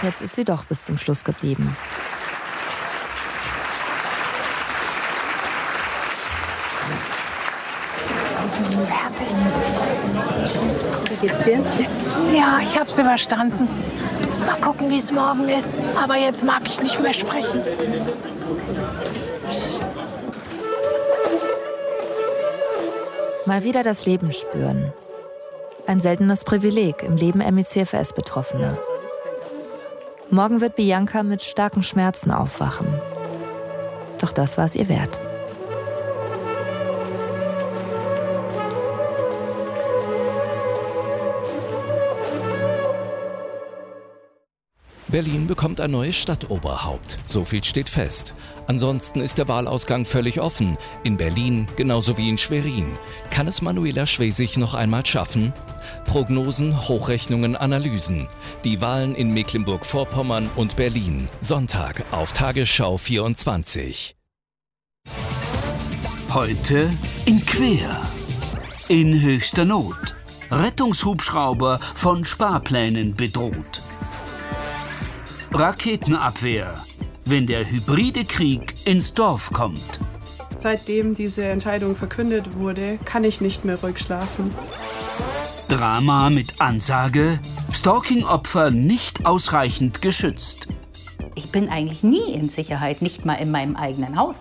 jetzt ist sie doch bis zum Schluss geblieben. Fertig. Wie geht's dir? Ja, ich hab's überstanden. Mal gucken, wie es morgen ist. Aber jetzt mag ich nicht mehr sprechen. Mal wieder das Leben spüren. Ein seltenes Privileg im Leben ME/CFS-Betroffener. Morgen wird Bianca mit starken Schmerzen aufwachen. Doch das war es ihr wert. Berlin bekommt ein neues Stadtoberhaupt. So viel steht fest. Ansonsten ist der Wahlausgang völlig offen. In Berlin genauso wie in Schwerin. Kann es Manuela Schwesig noch einmal schaffen? Prognosen, Hochrechnungen, Analysen. Die Wahlen in Mecklenburg-Vorpommern und Berlin. Sonntag auf Tagesschau 24. Heute in Quer. In höchster Not. Rettungshubschrauber von Sparplänen bedroht. Raketenabwehr, wenn der hybride Krieg ins Dorf kommt. Seitdem diese Entscheidung verkündet wurde, kann ich nicht mehr ruhig schlafen. Drama mit Ansage, Stalking-Opfer nicht ausreichend geschützt. Ich bin eigentlich nie in Sicherheit, nicht mal in meinem eigenen Haus.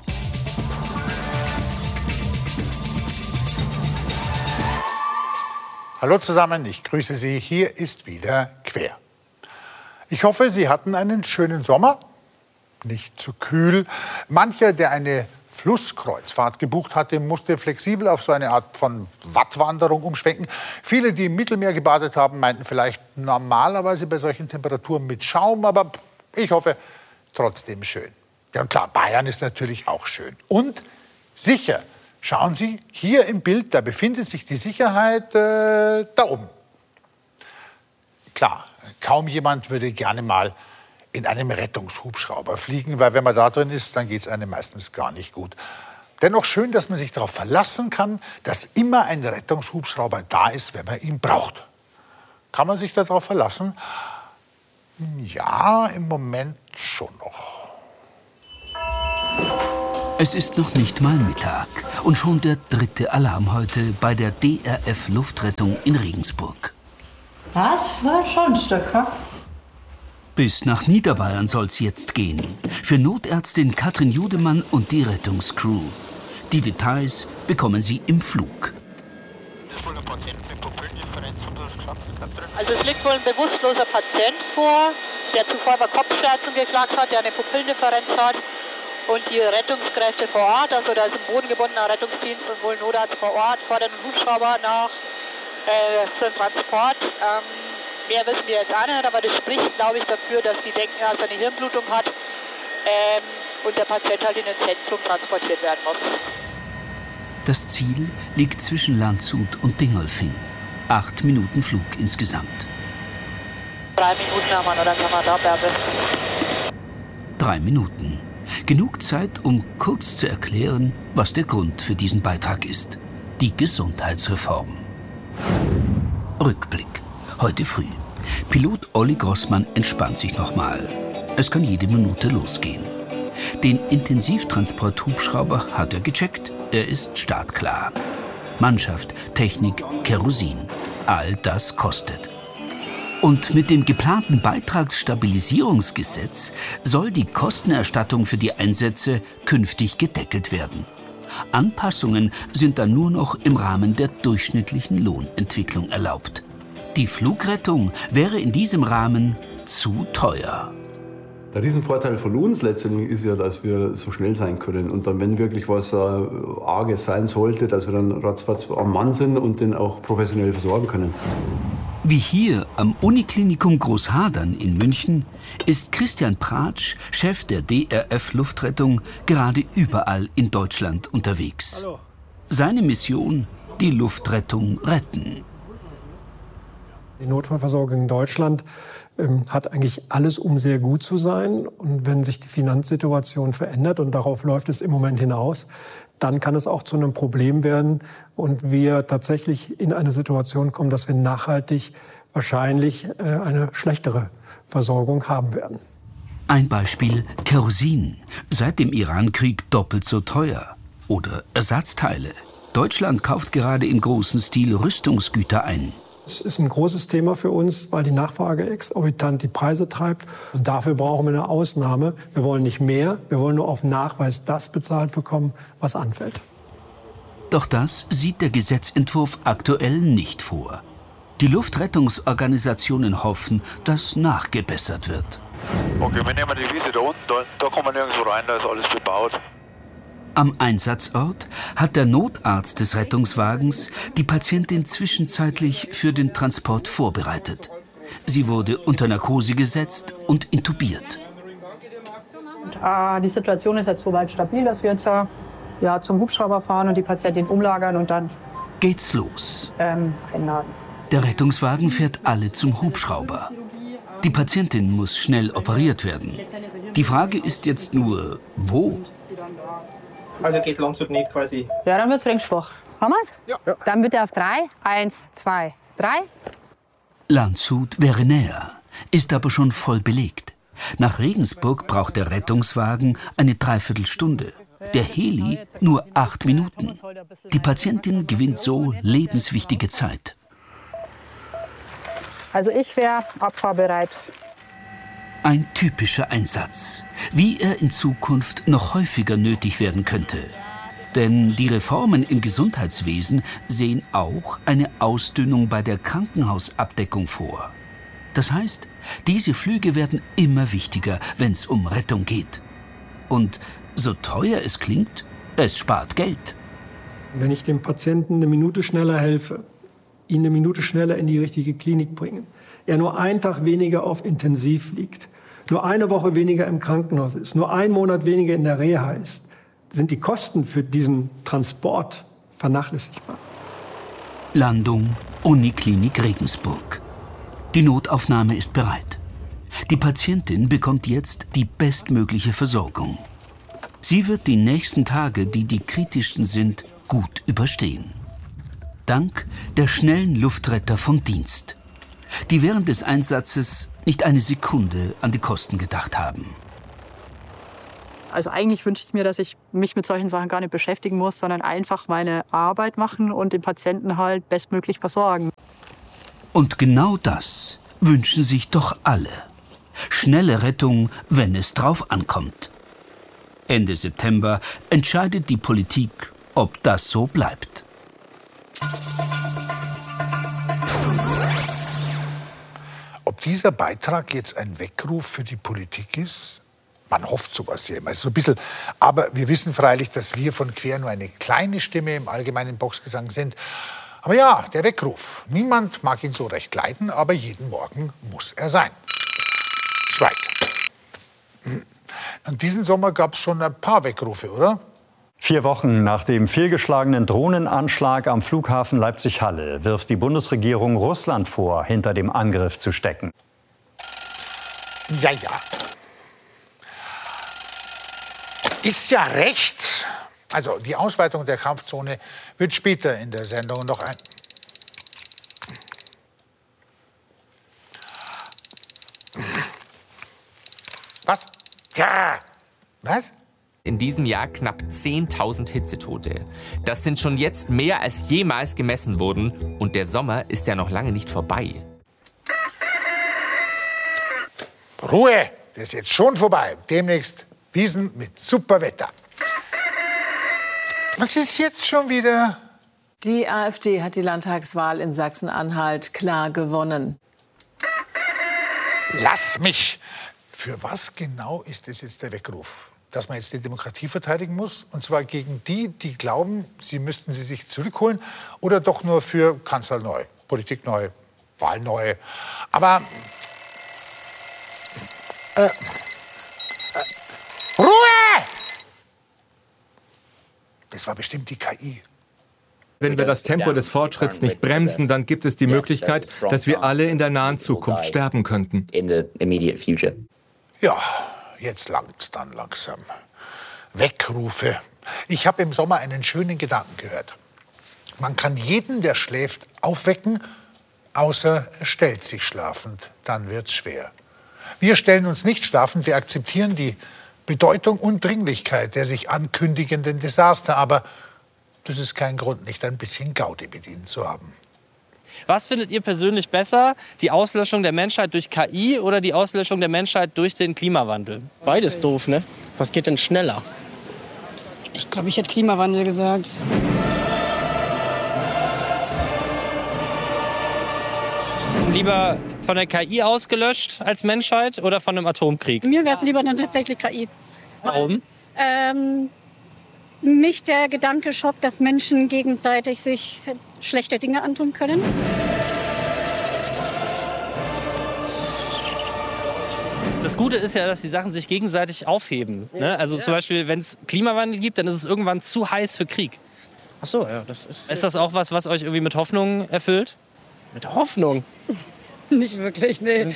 Hallo zusammen, ich grüße Sie. Hier ist wieder Quer. Ich hoffe, Sie hatten einen schönen Sommer, nicht zu kühl. Mancher, der eine Flusskreuzfahrt gebucht hatte, musste flexibel auf so eine Art von Wattwanderung umschwenken. Viele, die im Mittelmeer gebadet haben, meinten vielleicht normalerweise bei solchen Temperaturen mit Schaum, aber ich hoffe, trotzdem schön. Ja, und klar, Bayern ist natürlich auch schön. Und sicher. Schauen Sie, hier im Bild, da befindet sich die Sicherheit da oben. Klar, kaum jemand würde gerne mal in einem Rettungshubschrauber fliegen, weil wenn man da drin ist, dann geht es einem meistens gar nicht gut. Dennoch schön, dass man sich darauf verlassen kann, dass immer ein Rettungshubschrauber da ist, wenn man ihn braucht. Kann man sich darauf verlassen? Ja, im Moment schon noch. Es ist noch nicht mal Mittag und schon der 3. Alarm heute bei der DRF Luftrettung in Regensburg. Was? War schon ein Stück, ne? Bis nach Niederbayern soll's jetzt gehen. Für Notärztin Katrin Judemann und die Rettungscrew. Die Details bekommen Sie im Flug. Also es liegt wohl ein bewusstloser Patient vor, der zuvor über Kopfschmerzen geklagt hat, der eine Pupillendifferenz hat. Und die Rettungskräfte vor Ort, also da ist ein bodengebundener Rettungsdienst und wohl ein Notarzt vor Ort, fordern einen Hubschrauber nach für den Transport. Mehr wissen wir jetzt auch nicht, aber das spricht, glaube ich, dafür, dass die denken, dass er eine Hirnblutung hat und der Patient halt in ein Zentrum transportiert werden muss. Das Ziel liegt zwischen Landshut und Dingolfing. 8 Minuten Flug insgesamt. 3 Minuten haben wir noch, dann kann man da Bärbel. 3 Minuten. Genug Zeit, um kurz zu erklären, was der Grund für diesen Beitrag ist. Die Gesundheitsreform. Rückblick. Heute früh. Pilot Olli Grossmann entspannt sich nochmal. Es kann jede Minute losgehen. Den Intensivtransport-Hubschrauber hat er gecheckt. Er ist startklar. Mannschaft, Technik, Kerosin. All das kostet. Und mit dem geplanten Beitragsstabilisierungsgesetz soll die Kostenerstattung für die Einsätze künftig gedeckelt werden. Anpassungen sind dann nur noch im Rahmen der durchschnittlichen Lohnentwicklung erlaubt. Die Flugrettung wäre in diesem Rahmen zu teuer. Der Riesenvorteil von uns letztendlich ist ja, dass wir so schnell sein können. Und dann, wenn wirklich was Arges sein sollte, dass wir dann ratzfatz am Mann sind und den auch professionell versorgen können. Wie hier am Uniklinikum Großhadern in München ist Christian Pratsch, Chef der DRF Luftrettung, gerade überall in Deutschland unterwegs. Hallo. Seine Mission: die Luftrettung retten. Die Notfallversorgung in Deutschland hat eigentlich alles, um sehr gut zu sein. Und wenn sich die Finanzsituation verändert, und darauf läuft es im Moment hinaus, dann kann es auch zu einem Problem werden und wir tatsächlich in eine Situation kommen, dass wir nachhaltig wahrscheinlich eine schlechtere Versorgung haben werden. Ein Beispiel: Kerosin. Seit dem Irankrieg doppelt so teuer. Oder Ersatzteile. Deutschland kauft gerade im großen Stil Rüstungsgüter ein. Es ist ein großes Thema für uns, weil die Nachfrage exorbitant die Preise treibt. Und dafür brauchen wir eine Ausnahme. Wir wollen nicht mehr, wir wollen nur auf Nachweis das bezahlt bekommen, was anfällt. Doch das sieht der Gesetzentwurf aktuell nicht vor. Die Luftrettungsorganisationen hoffen, dass nachgebessert wird. Okay, wir nehmen die Wiese da unten, da kommen wir nirgendwo rein, da ist alles bebaut. Am Einsatzort hat der Notarzt des Rettungswagens die Patientin zwischenzeitlich für den Transport vorbereitet. Sie wurde unter Narkose gesetzt und intubiert. Die Situation ist jetzt soweit stabil, dass wir jetzt zum Hubschrauber fahren und die Patientin umlagern und dann geht's los. einladen. Der Rettungswagen fährt alle zum Hubschrauber. Die Patientin muss schnell operiert werden. Die Frage ist jetzt nur, wo? Also geht Landshut nicht quasi. Ja, dann wird's Ringsbach. Haben wir's? Ja. Dann bitte auf 3. 1, 2, 3. Landshut wäre näher, ist aber schon voll belegt. Nach Regensburg braucht der Rettungswagen eine Dreiviertelstunde. Der Heli nur 8 Minuten. Die Patientin gewinnt so lebenswichtige Zeit. Also ich wäre abfahrbereit. Ein typischer Einsatz, wie er in Zukunft noch häufiger nötig werden könnte. Denn die Reformen im Gesundheitswesen sehen auch eine Ausdünnung bei der Krankenhausabdeckung vor. Das heißt, diese Flüge werden immer wichtiger, wenn es um Rettung geht. Und so teuer es klingt, es spart Geld. Wenn ich dem Patienten eine Minute schneller helfe, ihn eine Minute schneller in die richtige Klinik bringen, er nur einen Tag weniger auf Intensiv liegt, nur eine Woche weniger im Krankenhaus ist, nur einen Monat weniger in der Reha ist, sind die Kosten für diesen Transport vernachlässigbar. Landung, Uniklinik Regensburg. Die Notaufnahme ist bereit. Die Patientin bekommt jetzt die bestmögliche Versorgung. Sie wird die nächsten Tage, die kritischsten sind, gut überstehen. Dank der schnellen Luftretter vom Dienst, die während des Einsatzes nicht eine Sekunde an die Kosten gedacht haben. Also eigentlich wünsche ich mir, dass ich mich mit solchen Sachen gar nicht beschäftigen muss, sondern einfach meine Arbeit machen und den Patienten halt bestmöglich versorgen. Und genau das wünschen sich doch alle. Schnelle Rettung, wenn es drauf ankommt. Ende September entscheidet die Politik, ob das so bleibt. Ob dieser Beitrag jetzt ein Weckruf für die Politik ist? Man hofft sowas ja immer. So ein bisschen. Aber wir wissen freilich, dass wir von Quer nur eine kleine Stimme im allgemeinen Boxgesang sind. Aber ja, der Weckruf. Niemand mag ihn so recht leiden, aber jeden Morgen muss er sein. Schweig. Und diesen Sommer gab es schon ein paar Weckrufe, oder? 4 Wochen nach dem fehlgeschlagenen Drohnenanschlag am Flughafen Leipzig-Halle wirft die Bundesregierung Russland vor, hinter dem Angriff zu stecken. Ja. Ist ja recht. Also die Ausweitung der Kampfzone wird später in der Sendung noch ein... Was? Ja. Was? In diesem Jahr knapp 10.000 Hitzetote. Das sind schon jetzt mehr als jemals gemessen wurden. Und der Sommer ist ja noch lange nicht vorbei. Ruhe, der ist jetzt schon vorbei. Demnächst Wiesen mit super Wetter. Was ist jetzt schon wieder? Die AfD hat die Landtagswahl in Sachsen-Anhalt klar gewonnen. Lass mich! Für was genau ist es jetzt der Weckruf? Dass man jetzt die Demokratie verteidigen muss? Und zwar gegen die, die glauben, sie müssten sie sich zurückholen? Oder doch nur für Kanzler neu, Politik neu, Wahl neu? Aber... Ruhe! Das war bestimmt die KI. Wenn wir das Tempo des Fortschritts nicht bremsen, dann gibt es die Möglichkeit, dass wir alle in der nahen Zukunft sterben könnten. Ja, jetzt langt's dann langsam. Weckrufe. Ich habe im Sommer einen schönen Gedanken gehört. Man kann jeden, der schläft, aufwecken, Außer er stellt sich schlafend, dann wird's schwer. Wir stellen uns nicht schlafend, wir akzeptieren die Bedeutung und Dringlichkeit der sich ankündigenden Desaster. Aber das ist kein Grund, nicht ein bisschen Gaudi bedient zu haben. Was findet ihr persönlich besser, die Auslöschung der Menschheit durch KI oder die Auslöschung der Menschheit durch den Klimawandel? Beides doof, ne? Was geht denn schneller? Ich glaube, ich hätte Klimawandel gesagt. Lieber von der KI ausgelöscht als Menschheit oder von einem Atomkrieg? Mir wäre es lieber dann tatsächlich KI. Warum? Mich der Gedanke schockt, dass Menschen gegenseitig sich schlechte Dinge antun können. Das Gute ist ja, dass die Sachen sich gegenseitig aufheben. Ne? Also zum Beispiel, wenn es Klimawandel gibt, dann ist es irgendwann zu heiß für Krieg. Ach so, ja, das ist... Ist das auch was euch irgendwie mit Hoffnung erfüllt? Mit Hoffnung? Nicht wirklich, nee.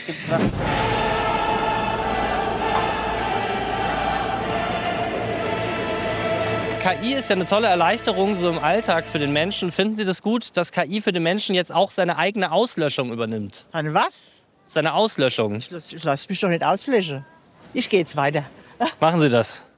KI ist ja eine tolle Erleichterung so im Alltag für den Menschen. Finden Sie das gut, dass KI für den Menschen jetzt auch seine eigene Auslöschung übernimmt? Eine was? Seine Auslöschung. Ich lasse mich doch nicht auslöschen. Ich gehe jetzt weiter. Machen Sie das.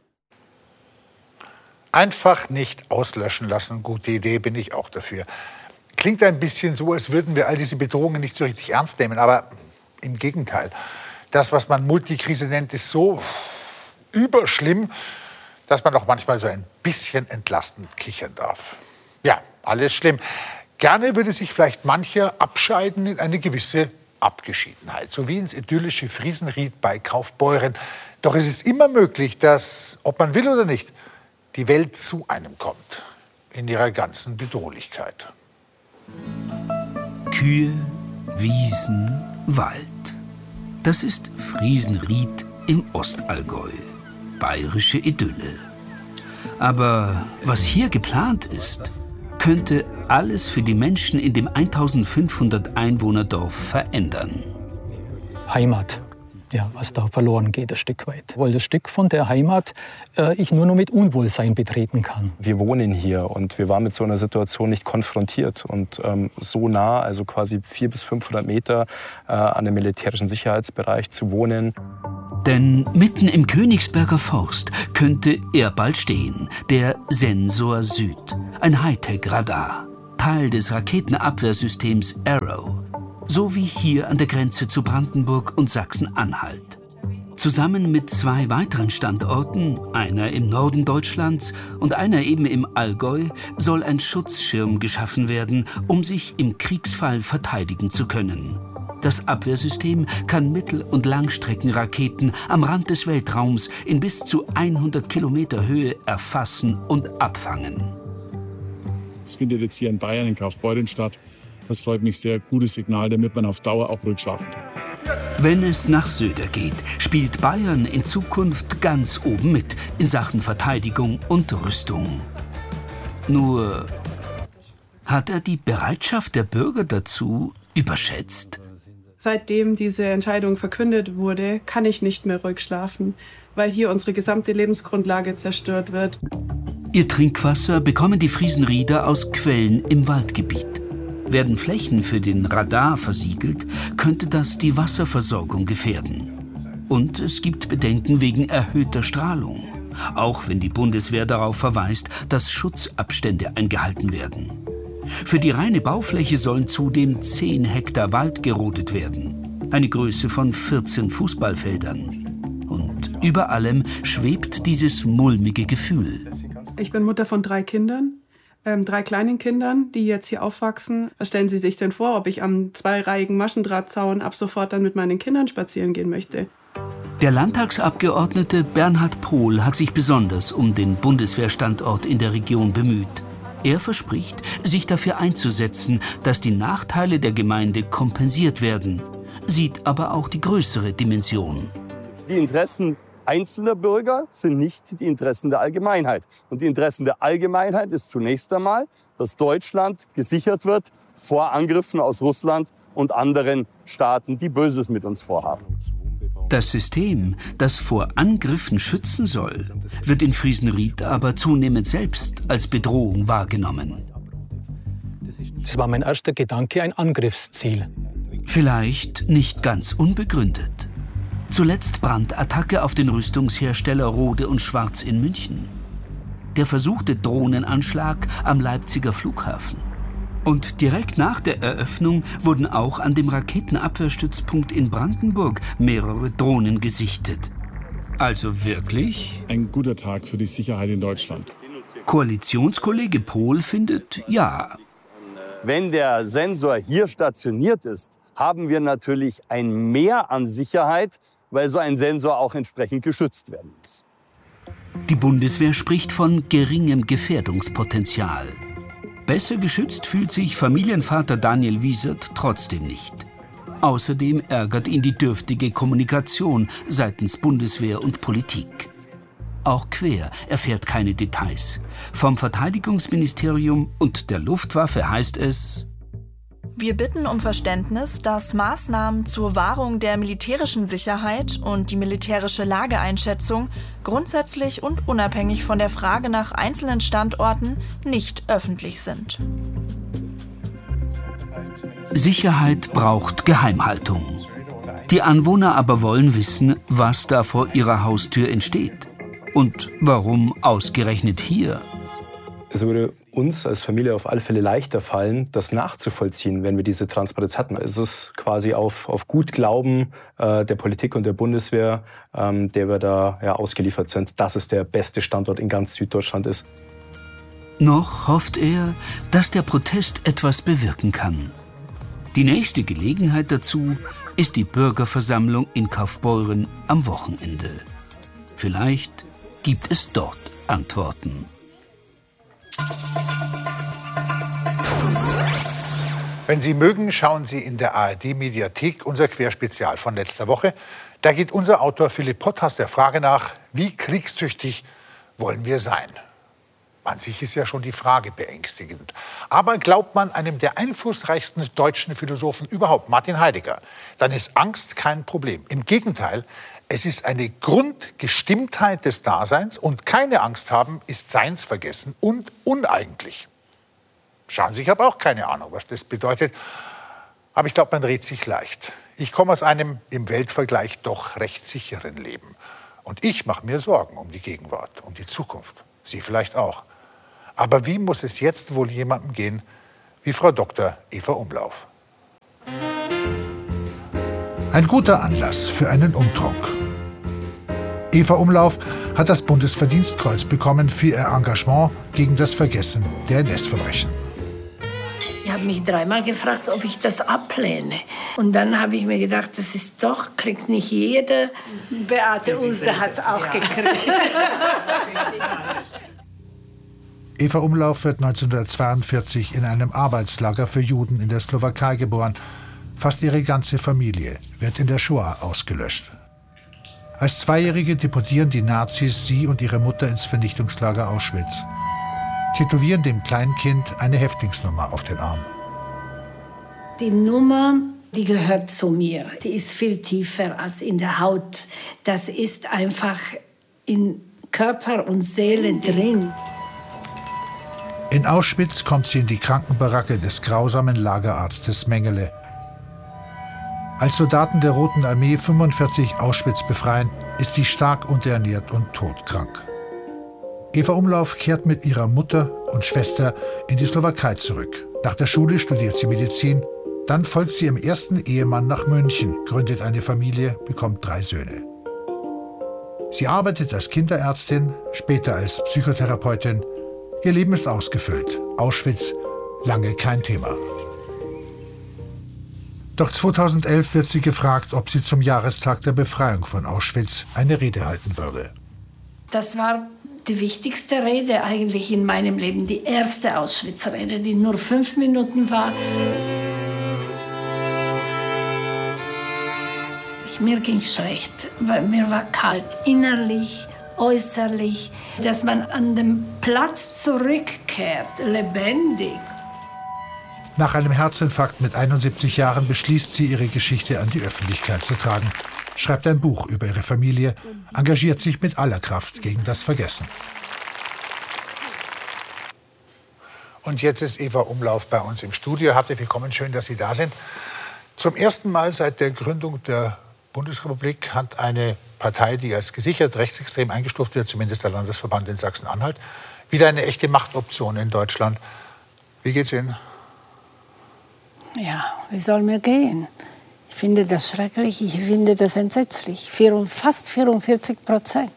Einfach nicht auslöschen lassen, gute Idee, bin ich auch dafür. Klingt ein bisschen so, als würden wir all diese Bedrohungen nicht so richtig ernst nehmen, aber im Gegenteil. Das, was man Multikrise nennt, ist so überschlimm, dass man auch manchmal so ein bisschen entlastend kichern darf. Ja, alles schlimm. Gerne würde sich vielleicht mancher abscheiden in eine gewisse Abgeschiedenheit, so wie ins idyllische Friesenried bei Kaufbeuren. Doch es ist immer möglich, dass, ob man will oder nicht, die Welt zu einem kommt, in ihrer ganzen Bedrohlichkeit. Kühe, Wiesen, Wald. Das ist Friesenried im Ostallgäu. Bayerische Idylle. Aber was hier geplant ist, könnte alles für die Menschen in dem 1500 Einwohnerdorf verändern. Heimat, ja, was da verloren geht, ein Stück weit. Weil das Stück von der Heimat ich nur noch mit Unwohlsein betreten kann. Wir wohnen hier und wir waren mit so einer Situation nicht konfrontiert. Und so nah, also quasi 400 bis 500 Meter an dem militärischen Sicherheitsbereich zu wohnen. Denn mitten im Königsberger Forst könnte er bald stehen, der Sensor Süd, ein Hightech-Radar, Teil des Raketenabwehrsystems Arrow, so wie hier an der Grenze zu Brandenburg und Sachsen-Anhalt. Zusammen mit 2 weiteren Standorten, einer im Norden Deutschlands und einer eben im Allgäu, soll ein Schutzschirm geschaffen werden, um sich im Kriegsfall verteidigen zu können. Das Abwehrsystem kann Mittel- und Langstreckenraketen am Rand des Weltraums in bis zu 100 Kilometer Höhe erfassen und abfangen. Es findet jetzt hier in Bayern, in Kaufbeuren statt. Das freut mich sehr. Gutes Signal, damit man auf Dauer auch ruhig schlafen kann. Wenn es nach Söder geht, spielt Bayern in Zukunft ganz oben mit in Sachen Verteidigung und Rüstung. Nur hat er die Bereitschaft der Bürger dazu überschätzt? Seitdem diese Entscheidung verkündet wurde, kann ich nicht mehr ruhig schlafen, weil hier unsere gesamte Lebensgrundlage zerstört wird. Ihr Trinkwasser bekommen die Friesenrieder aus Quellen im Waldgebiet. Werden Flächen für den Radar versiegelt, könnte das die Wasserversorgung gefährden. Und es gibt Bedenken wegen erhöhter Strahlung, auch wenn die Bundeswehr darauf verweist, dass Schutzabstände eingehalten werden. Für die reine Baufläche sollen zudem 10 Hektar Wald gerodet werden, eine Größe von 14 Fußballfeldern. Und über allem schwebt dieses mulmige Gefühl. Ich bin Mutter von 3 Kindern. 3 kleinen Kindern, die jetzt hier aufwachsen. Was stellen Sie sich denn vor, ob ich am 2-reihigen Maschendrahtzaun ab sofort dann mit meinen Kindern spazieren gehen möchte? Der Landtagsabgeordnete Bernhard Pohl hat sich besonders um den Bundeswehrstandort in der Region bemüht. Er verspricht, sich dafür einzusetzen, dass die Nachteile der Gemeinde kompensiert werden, sieht aber auch die größere Dimension. Die Interessen einzelner Bürger sind nicht die Interessen der Allgemeinheit. Und die Interessen der Allgemeinheit ist zunächst einmal, dass Deutschland gesichert wird vor Angriffen aus Russland und anderen Staaten, die Böses mit uns vorhaben. Das System, das vor Angriffen schützen soll, wird in Friesenried aber zunehmend selbst als Bedrohung wahrgenommen. Das war mein erster Gedanke, ein Angriffsziel. Vielleicht nicht ganz unbegründet. Zuletzt Brandattacke auf den Rüstungshersteller Rohde und Schwarz in München. Der versuchte Drohnenanschlag am Leipziger Flughafen. Und direkt nach der Eröffnung wurden auch an dem Raketenabwehrstützpunkt in Brandenburg mehrere Drohnen gesichtet. Also wirklich? Ein guter Tag für die Sicherheit in Deutschland. Koalitionskollege Pohl findet ja. Wenn der Sensor hier stationiert ist, haben wir natürlich ein Mehr an Sicherheit, weil so ein Sensor auch entsprechend geschützt werden muss. Die Bundeswehr spricht von geringem Gefährdungspotenzial. Besser geschützt fühlt sich Familienvater Daniel Wiesert trotzdem nicht. Außerdem ärgert ihn die dürftige Kommunikation seitens Bundeswehr und Politik. Auch Quer erfährt keine Details. Vom Verteidigungsministerium und der Luftwaffe heißt es: Wir bitten um Verständnis, dass Maßnahmen zur Wahrung der militärischen Sicherheit und die militärische Lageeinschätzung grundsätzlich und unabhängig von der Frage nach einzelnen Standorten nicht öffentlich sind. Sicherheit braucht Geheimhaltung. Die Anwohner aber wollen wissen, was da vor ihrer Haustür entsteht. Und warum ausgerechnet hier? Es würde uns als Familie auf alle Fälle leichter fallen, das nachzuvollziehen, wenn wir diese Transparenz hatten. Es ist quasi auf gut Glauben der Politik und der Bundeswehr, der wir da ausgeliefert sind, dass es der beste Standort in ganz Süddeutschland ist. Noch hofft er, dass der Protest etwas bewirken kann. Die nächste Gelegenheit dazu ist die Bürgerversammlung in Kaufbeuren am Wochenende. Vielleicht gibt es dort Antworten. Wenn Sie mögen, schauen Sie in der ARD-Mediathek unser Querspezial von letzter Woche. Da geht unser Autor Philipp Potthast der Frage nach, wie kriegstüchtig wollen wir sein? An sich ist ja schon die Frage beängstigend. Aber glaubt man einem der einflussreichsten deutschen Philosophen überhaupt, Martin Heidegger, dann ist Angst kein Problem. Im Gegenteil, es ist eine Grundgestimmtheit des Daseins und keine Angst haben ist Seinsvergessen und uneigentlich. Schauen Sie, ich habe auch keine Ahnung, was das bedeutet. Aber ich glaube, man redet sich leicht. Ich komme aus einem im Weltvergleich doch recht sicheren Leben. Und ich mache mir Sorgen um die Gegenwart, um die Zukunft. Sie vielleicht auch. Aber wie muss es jetzt wohl jemandem gehen wie Frau Dr. Eva Umlauf? Ein guter Anlass für einen Umtrunk. Eva Umlauf hat das Bundesverdienstkreuz bekommen für ihr Engagement gegen das Vergessen der NS-Verbrechen. Ich habe mich dreimal gefragt, ob ich das ablehne. Und dann habe ich mir gedacht, das ist doch, kriegt nicht jeder. Beate Uhse hat es auch gekriegt. Eva Umlauf wird 1942 in einem Arbeitslager für Juden in der Slowakei geboren. Fast ihre ganze Familie wird in der Shoah ausgelöscht. Als Zweijährige deportieren die Nazis sie und ihre Mutter ins Vernichtungslager Auschwitz. Tätowieren dem kleinen Kind eine Häftlingsnummer auf den Arm. Die Nummer, die gehört zu mir. Die ist viel tiefer als in der Haut. Das ist einfach in Körper und Seele drin. In Auschwitz kommt sie in die Krankenbaracke des grausamen Lagerarztes Mengele. Als Soldaten der Roten Armee 45 Auschwitz befreien, ist sie stark unterernährt und todkrank. Eva Umlauf kehrt mit ihrer Mutter und Schwester in die Slowakei zurück. Nach der Schule studiert sie Medizin. Dann folgt sie ihrem ersten Ehemann nach München, gründet eine Familie, bekommt 3 Söhne. Sie arbeitet als Kinderärztin, später als Psychotherapeutin. Ihr Leben ist ausgefüllt. Auschwitz, lange kein Thema. Doch 2011 wird sie gefragt, ob sie zum Jahrestag der Befreiung von Auschwitz eine Rede halten würde. Das war die wichtigste Rede eigentlich in meinem Leben. Die erste Auschwitz-Rede, die nur 5 Minuten war. Mir ging schlecht, weil mir war kalt, innerlich, äußerlich. Dass man an den Platz zurückkehrt, lebendig. Nach einem Herzinfarkt mit 71 Jahren beschließt sie, ihre Geschichte an die Öffentlichkeit zu tragen, schreibt ein Buch über ihre Familie, engagiert sich mit aller Kraft gegen das Vergessen. Und jetzt ist Eva Umlauf bei uns im Studio. Herzlich willkommen, schön, dass Sie da sind. Zum ersten Mal seit der Gründung der Bundesrepublik hat eine Partei, die als gesichert rechtsextrem eingestuft wird, zumindest der Landesverband in Sachsen-Anhalt, wieder eine echte Machtoption in Deutschland. Wie geht's Ihnen? Ja, wie soll mir gehen? Ich finde das schrecklich, ich finde das entsetzlich. Fast 44%.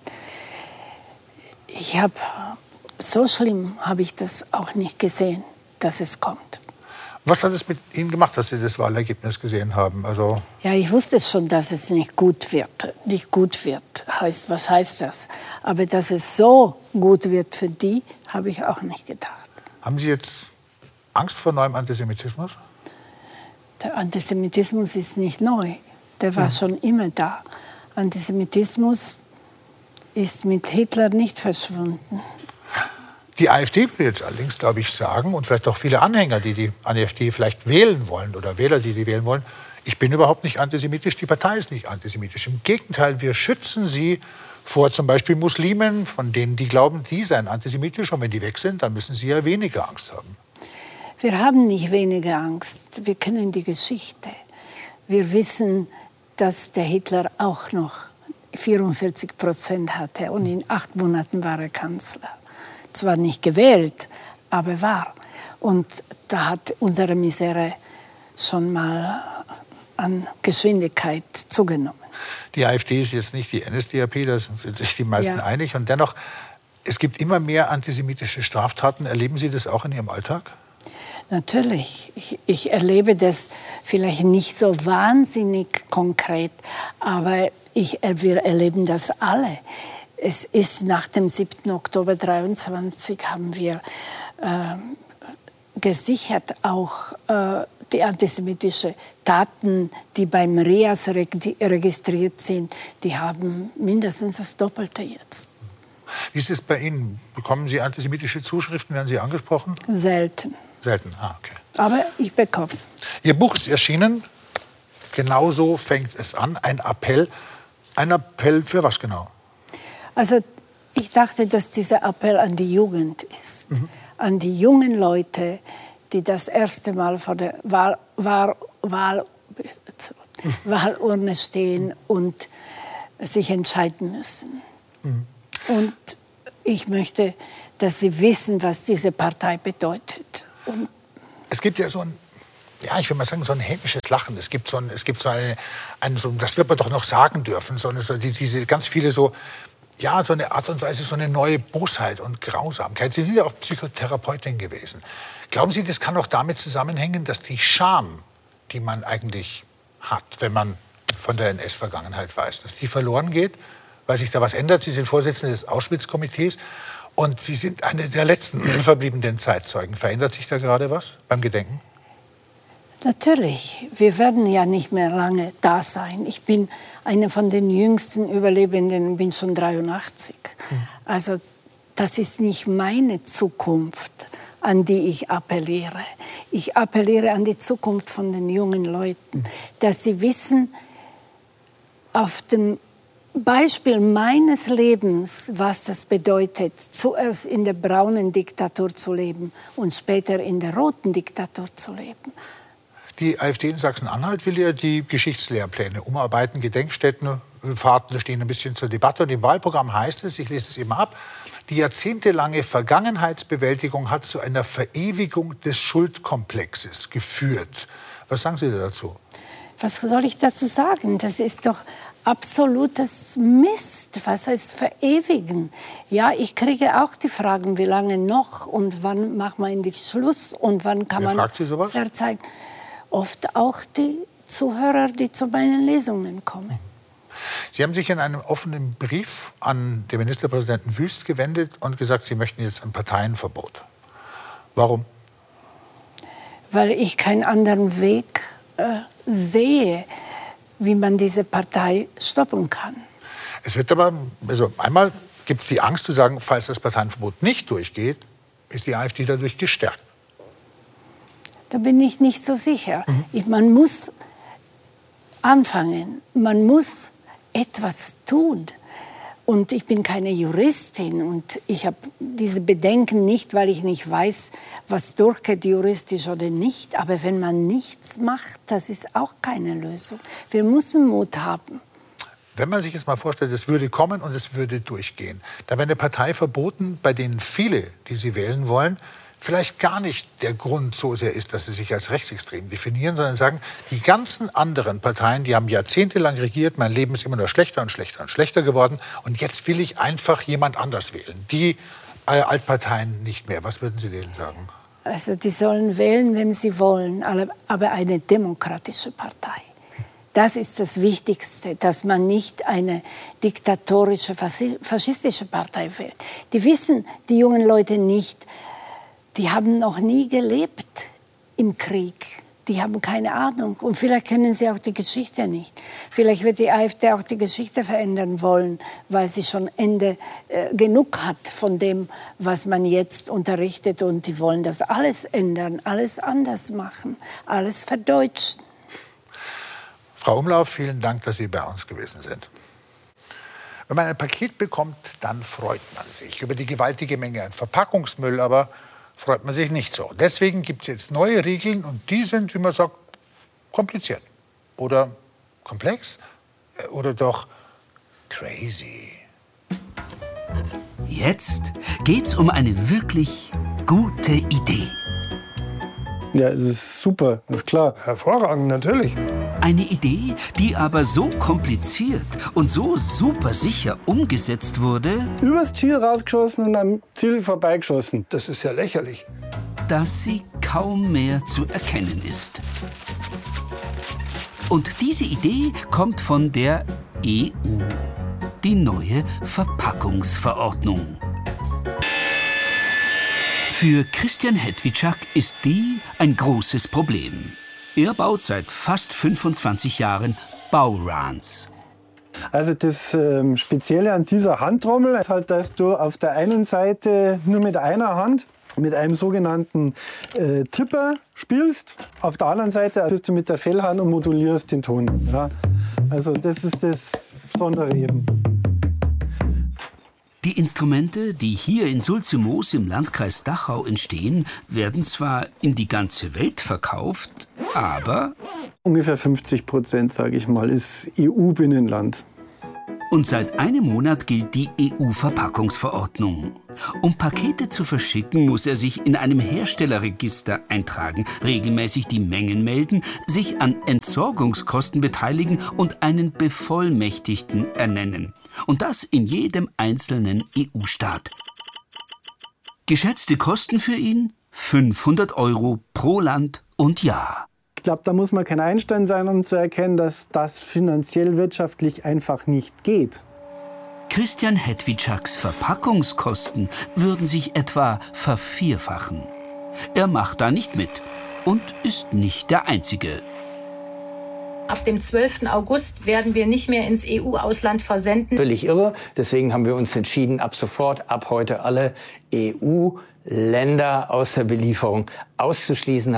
So schlimm habe ich das auch nicht gesehen, dass es kommt. Was hat es mit Ihnen gemacht, dass Sie das Wahlergebnis gesehen haben? Also ja, ich wusste schon, dass es nicht gut wird. Nicht gut wird, was heißt das? Aber dass es so gut wird für die, habe ich auch nicht gedacht. Haben Sie jetzt Angst vor neuem Antisemitismus? Der Antisemitismus ist nicht neu. Der war schon immer da. Antisemitismus ist mit Hitler nicht verschwunden. Die AfD will jetzt allerdings, glaube ich, sagen, und vielleicht auch viele Anhänger, die die AfD vielleicht wählen wollen oder Wähler, die wählen wollen, ich bin überhaupt nicht antisemitisch, die Partei ist nicht antisemitisch. Im Gegenteil, wir schützen sie vor zum Beispiel Muslimen, von denen die glauben, die seien antisemitisch. Und wenn die weg sind, dann müssen sie ja weniger Angst haben. Wir haben nicht weniger Angst. Wir kennen die Geschichte. Wir wissen, dass der Hitler auch noch 44% hatte und in 8 Monaten war er Kanzler. Zwar nicht gewählt, aber war. Und da hat unsere Misere schon mal an Geschwindigkeit zugenommen. Die AfD ist jetzt nicht die NSDAP, da sind sich die meisten einig. Und dennoch, es gibt immer mehr antisemitische Straftaten. Erleben Sie das auch in Ihrem Alltag? Natürlich. Ich erlebe das vielleicht nicht so wahnsinnig konkret, aber wir erleben das alle. Es ist nach dem 7. Oktober 23 haben wir gesichert auch die antisemitischen Taten, die beim RIAS registriert sind. Die haben mindestens das Doppelte jetzt. Wie ist es bei Ihnen? Bekommen Sie antisemitische Zuschriften? Werden Sie angesprochen? Selten. Selten, okay. Aber ich bekomme. Ihr Buch ist erschienen. Genauso fängt es an. Ein Appell. Ein Appell für was genau? Also ich dachte, dass dieser Appell an die Jugend ist. An die jungen Leute, die das erste Mal vor der Wahlurne stehen und sich entscheiden müssen. Und ich möchte, dass sie wissen, was diese Partei bedeutet. Und es gibt ja so ein, ja, ich will mal sagen, so ein hämisches Lachen. Es gibt so eine, das wird man doch noch sagen dürfen, diese ganz viele so, ja, so eine Art und Weise, so eine neue Bosheit und Grausamkeit. Sie sind ja auch Psychotherapeutin gewesen. Glauben Sie, das kann auch damit zusammenhängen, dass die Scham, die man eigentlich hat, wenn man von der NS-Vergangenheit weiß, dass die verloren geht, weil sich da was ändert? Sie sind Vorsitzende des Auschwitz-Komitees und Sie sind eine der letzten verbliebenen Zeitzeugen. Verändert sich da gerade was beim Gedenken? Natürlich. Wir werden ja nicht mehr lange da sein. Ich bin eine von den jüngsten Überlebenden, bin schon 83. Also das ist nicht meine Zukunft, an die ich appelliere. Ich appelliere an die Zukunft von den jungen Leuten, dass sie wissen, auf dem Beispiel meines Lebens, was das bedeutet, zuerst in der braunen Diktatur zu leben und später in der roten Diktatur zu leben. Die AfD in Sachsen-Anhalt will ja die Geschichtslehrpläne umarbeiten, Gedenkstätten, Fahrten stehen ein bisschen zur Debatte. Und im Wahlprogramm heißt es, ich lese es eben ab, die jahrzehntelange Vergangenheitsbewältigung hat zu einer Verewigung des Schuldkomplexes geführt. Was sagen Sie dazu? Was soll ich dazu sagen? Das ist doch absolutes Mist. Was heißt verewigen? Ja, ich kriege auch die Fragen, wie lange noch und wann macht man endlich Schluss und wann kann man verzeihen. Oft auch die Zuhörer, die zu meinen Lesungen kommen. Sie haben sich in einem offenen Brief an den Ministerpräsidenten Wüst gewendet und gesagt, Sie möchten jetzt ein Parteienverbot. Warum? Weil ich keinen anderen Weg sehe, wie man diese Partei stoppen kann. Es wird aber, also einmal gibt es die Angst zu sagen, falls das Parteienverbot nicht durchgeht, ist die AfD dadurch gestärkt. Da bin ich nicht so sicher. Man muss anfangen, man muss etwas tun. Und ich bin keine Juristin und ich habe diese Bedenken nicht, weil ich nicht weiß, was durchgeht, juristisch oder nicht. Aber wenn man nichts macht, das ist auch keine Lösung. Wir müssen Mut haben. Wenn man sich jetzt mal vorstellt, es würde kommen und es würde durchgehen, dann wäre eine Partei verboten, bei denen viele, die sie wählen wollen, vielleicht gar nicht der Grund so sehr ist, dass sie sich als rechtsextrem definieren, sondern sagen, die ganzen anderen Parteien, die haben jahrzehntelang regiert, mein Leben ist immer nur schlechter und schlechter und schlechter geworden und jetzt will ich einfach jemand anders wählen. Die Altparteien nicht mehr. Was würden Sie denen sagen? Also die sollen wählen, wem sie wollen, aber eine demokratische Partei. Das ist das Wichtigste, dass man nicht eine diktatorische, faschistische Partei wählt. Die wissen die jungen Leute nicht. Die haben noch nie gelebt im Krieg. Die haben keine Ahnung. Und vielleicht kennen sie auch die Geschichte nicht. Vielleicht wird die AfD auch die Geschichte verändern wollen, weil sie schon genug hat von dem, was man jetzt unterrichtet. Und die wollen das alles ändern, alles anders machen, alles verdeutschen. Frau Umlauf, vielen Dank, dass Sie bei uns gewesen sind. Wenn man ein Paket bekommt, dann freut man sich über die gewaltige Menge an Verpackungsmüll, aber freut man sich nicht so. Deswegen gibt es jetzt neue Regeln und die sind, wie man sagt, kompliziert. Oder komplex. Oder doch crazy. Jetzt geht's um eine wirklich gute Idee. Ja, das ist super, das ist klar. Hervorragend, natürlich. Eine Idee, die aber so kompliziert und so super sicher umgesetzt wurde, übers Ziel rausgeschossen und am Ziel vorbeigeschossen. Das ist ja lächerlich. Dass sie kaum mehr zu erkennen ist. Und diese Idee kommt von der EU, die neue Verpackungsverordnung. Für Christian Hedwiczak ist die ein großes Problem. Er baut seit fast 25 Jahren Baurans. Also das Spezielle an dieser Handtrommel ist halt, dass du auf der einen Seite nur mit einer Hand, mit einem sogenannten Tipper spielst. Auf der anderen Seite bist du mit der Fellhand und modulierst den Ton. Ja? Also das ist das Besondere eben. Die Instrumente, die hier in Sulze-Moos im Landkreis Dachau entstehen, werden zwar in die ganze Welt verkauft, aber ungefähr 50%, sage ich mal, ist EU-Binnenland. Und seit einem Monat gilt die EU-Verpackungsverordnung. Um Pakete zu verschicken, muss er sich in einem Herstellerregister eintragen, regelmäßig die Mengen melden, sich an Entsorgungskosten beteiligen und einen Bevollmächtigten ernennen. Und das in jedem einzelnen EU-Staat. Geschätzte Kosten für ihn? 500 € pro Land und Jahr. Ich glaube, da muss man kein Einstein sein, um zu erkennen, dass das finanziell wirtschaftlich einfach nicht geht. Christian Hedwiczaks Verpackungskosten würden sich etwa vervierfachen. Er macht da nicht mit und ist nicht der Einzige. Ab dem 12. August werden wir nicht mehr ins EU-Ausland versenden. Völlig irre. Deswegen haben wir uns entschieden, ab sofort, ab heute alle EU-Länder aus der Belieferung auszuschließen.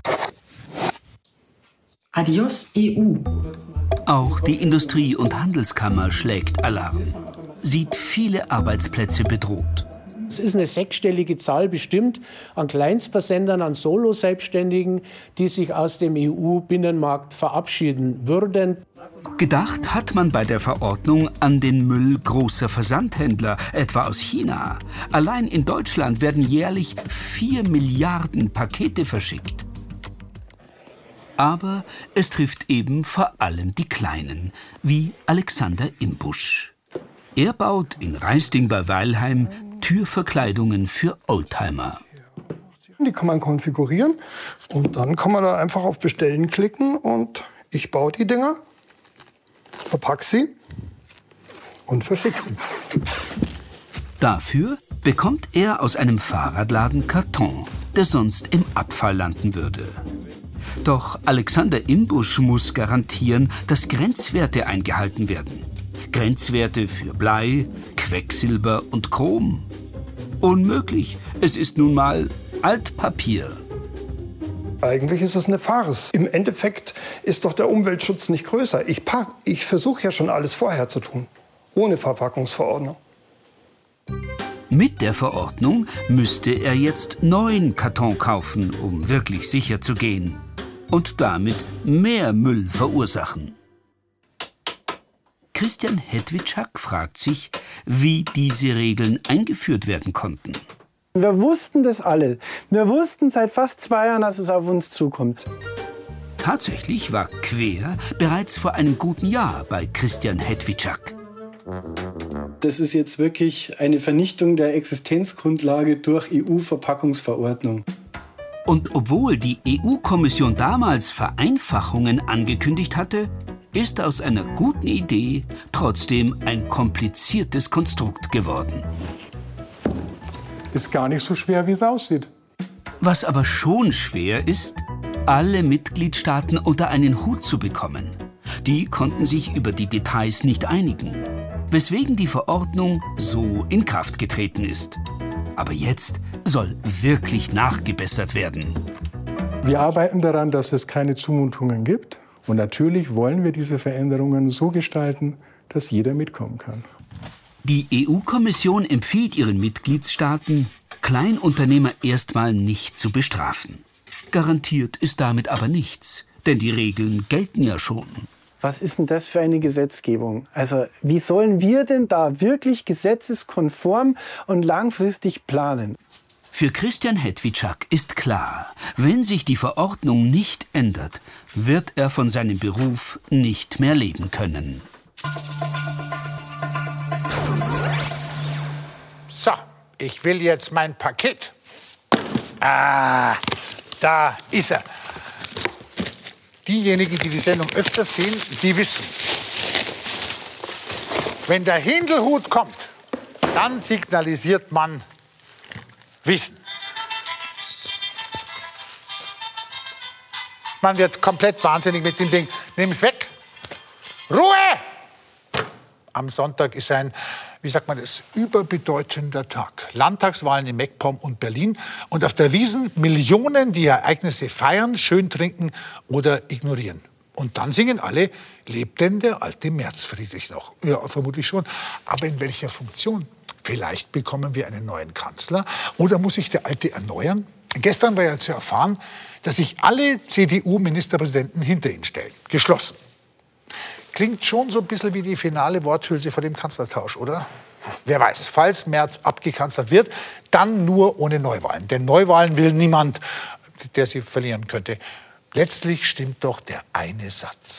Adios EU. Auch die Industrie- und Handelskammer schlägt Alarm. Sieht viele Arbeitsplätze bedroht. Es ist eine sechsstellige Zahl bestimmt an Kleinstversendern, an Solo-Selbstständigen, die sich aus dem EU-Binnenmarkt verabschieden würden. Gedacht hat man bei der Verordnung an den Müll großer Versandhändler, etwa aus China. Allein in Deutschland werden jährlich 4 Milliarden Pakete verschickt. Aber es trifft eben vor allem die Kleinen, wie Alexander Imbusch. Er baut in Reisting bei Weilheim Türverkleidungen für Oldtimer. Die kann man konfigurieren und dann kann man da einfach auf Bestellen klicken und ich baue die Dinger, verpacke sie und verschicke sie. Dafür bekommt er aus einem Fahrradladen Karton, der sonst im Abfall landen würde. Doch Alexander Imbusch muss garantieren, dass Grenzwerte eingehalten werden. Grenzwerte für Blei, Quecksilber und Chrom. Unmöglich, es ist nun mal Altpapier. Eigentlich ist es eine Farce. Im Endeffekt ist doch der Umweltschutz nicht größer. Ich versuche ja schon alles vorher zu tun, ohne Verpackungsverordnung. Mit der Verordnung müsste er jetzt 9 Karton kaufen, um wirklich sicher zu gehen. Und damit mehr Müll verursachen. Christian Hedwitschak fragt sich, wie diese Regeln eingeführt werden konnten. Wir wussten das alle. Wir wussten seit fast 2 Jahren, dass es auf uns zukommt. Tatsächlich war Quer bereits vor einem guten Jahr bei Christian Hedwitschak. Das ist jetzt wirklich eine Vernichtung der Existenzgrundlage durch EU-Verpackungsverordnung. Und obwohl die EU-Kommission damals Vereinfachungen angekündigt hatte, ist aus einer guten Idee trotzdem ein kompliziertes Konstrukt geworden. Ist gar nicht so schwer, wie es aussieht. Was aber schon schwer ist, alle Mitgliedstaaten unter einen Hut zu bekommen. Die konnten sich über die Details nicht einigen, weswegen die Verordnung so in Kraft getreten ist. Aber jetzt soll wirklich nachgebessert werden. Wir arbeiten daran, dass es keine Zumutungen gibt. Und natürlich wollen wir diese Veränderungen so gestalten, dass jeder mitkommen kann. Die EU-Kommission empfiehlt ihren Mitgliedstaaten, Kleinunternehmer erstmal nicht zu bestrafen. Garantiert ist damit aber nichts, denn die Regeln gelten ja schon. Was ist denn das für eine Gesetzgebung? Also wie sollen wir denn da wirklich gesetzeskonform und langfristig planen? Für Christian Hedwitschak ist klar, wenn sich die Verordnung nicht ändert, wird er von seinem Beruf nicht mehr leben können. So, ich will jetzt mein Paket. Ah, da ist er. Diejenigen, die die Sendung öfter sehen, die wissen, wenn der Hindelhut kommt, dann signalisiert man Wissen. Man wird komplett wahnsinnig mit dem Ding. Nimm es weg. Ruhe! Am Sonntag ist ein, wie sagt man das, überbedeutender Tag. Landtagswahlen in MacPom und Berlin. Und auf der Wiesn Millionen, die Ereignisse feiern, schön trinken oder ignorieren. Und dann singen alle, lebt denn der alte Merz friedlich noch? Ja, vermutlich schon. Aber in welcher Funktion? Vielleicht bekommen wir einen neuen Kanzler oder muss sich der alte erneuern? Gestern war ja zu erfahren, dass sich alle CDU-Ministerpräsidenten hinter ihn stellen. Geschlossen. Klingt schon so ein bisschen wie die finale Worthülse vor dem Kanzlertausch, oder? Wer weiß, falls Merz abgekanzlert wird, dann nur ohne Neuwahlen. Denn Neuwahlen will niemand, der sie verlieren könnte. Letztlich stimmt doch der eine Satz.